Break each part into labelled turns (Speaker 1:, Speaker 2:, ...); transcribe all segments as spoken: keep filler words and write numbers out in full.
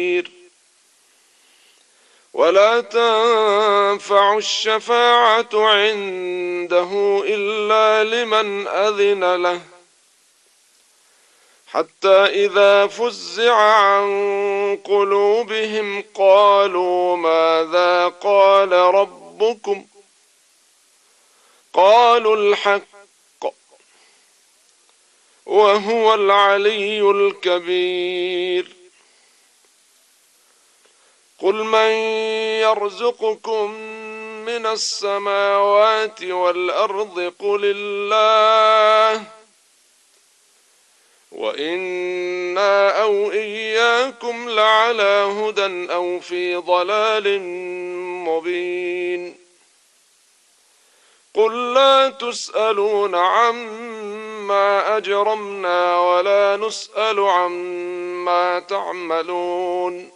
Speaker 1: ولا تنفع الشفاعة عنده إلا لمن أذن له حتى إذا فزع عن قلوبهم قالوا ماذا قال ربكم قالوا الحق وهو العلي الكبير. قل من يرزقكم من السماوات والأرض قل الله وإنا أو إياكم لعلى هدى أو في ضلال مبين. قل لا تسألون عما أجرمنا ولا نسأل عما تعملون.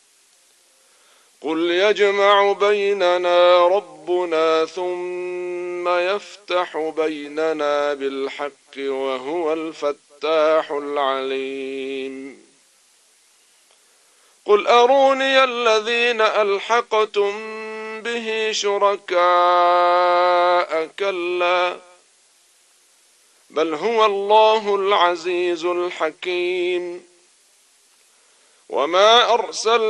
Speaker 1: قل يجمع بيننا ربنا ثم يفتح بيننا بالحق وهو الفتاح العليم. قل أروني الذين ألحقتم به شركاء كلا بل هو الله العزيز الحكيم. وما أرسل